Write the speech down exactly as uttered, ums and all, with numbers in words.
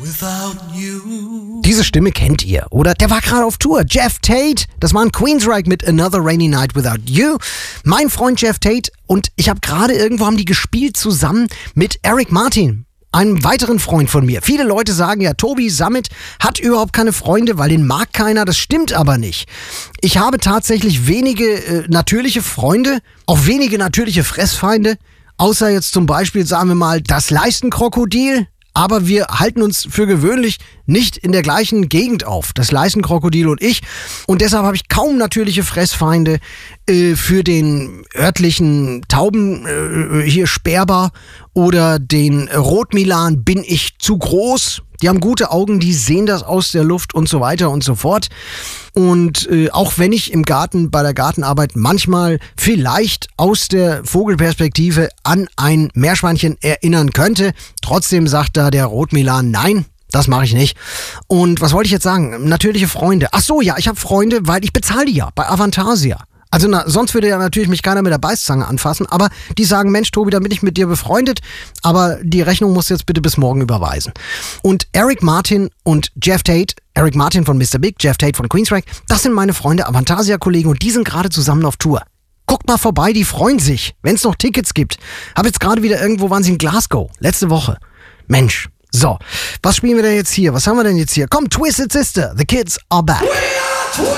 Diese Stimme kennt ihr, oder? Der war gerade auf Tour. Jeff Tate, das war ein Queensryche mit Another Rainy Night Without You. Mein Freund Jeff Tate und ich habe gerade irgendwo haben die gespielt zusammen mit Eric Martin, einem weiteren Freund von mir. Viele Leute sagen ja, Tobi Sammet hat überhaupt keine Freunde, weil den mag keiner. Das stimmt aber nicht. Ich habe tatsächlich wenige äh, natürliche Freunde, auch wenige natürliche Fressfeinde, außer jetzt zum Beispiel, sagen wir mal, das Leistenkrokodil. Aber wir halten uns für gewöhnlich nicht in der gleichen Gegend auf, das Leistenkrokodil und ich. Und deshalb habe ich kaum natürliche Fressfeinde. Äh, für den örtlichen Tauben äh, hier Sperber oder den Rotmilan bin ich zu groß. Die haben gute Augen, die sehen das aus der Luft und so weiter und so fort. Und äh, auch wenn ich im Garten bei der Gartenarbeit manchmal vielleicht aus der Vogelperspektive an ein Meerschweinchen erinnern könnte, trotzdem sagt da der Rotmilan nein. Das mache ich nicht. Und was wollte ich jetzt sagen? Natürliche Freunde. Ach so, ja, ich habe Freunde, weil ich bezahle die ja bei Avantasia. Also na, sonst würde ja natürlich mich keiner mit der Beißzange anfassen, aber die sagen, Mensch Tobi, dann bin ich mit dir befreundet, aber die Rechnung musst du jetzt bitte bis morgen überweisen. Und Eric Martin und Jeff Tate, Eric Martin von Mister Big, Jeff Tate von Queensryche, das sind meine Freunde, Avantasia-Kollegen und die sind gerade zusammen auf Tour. Guckt mal vorbei, die freuen sich, wenn es noch Tickets gibt. Hab jetzt gerade wieder irgendwo, waren sie in Glasgow, letzte Woche. Mensch, so, was spielen wir denn jetzt hier? Was haben wir denn jetzt hier? Komm, Twisted Sister, the kids are back.